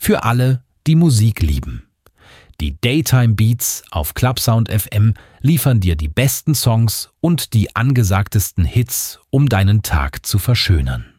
Für alle, die Musik lieben. Die Daytime Beats auf Clubsound FM liefern dir die besten Songs und die angesagtesten Hits, um deinen Tag zu verschönern.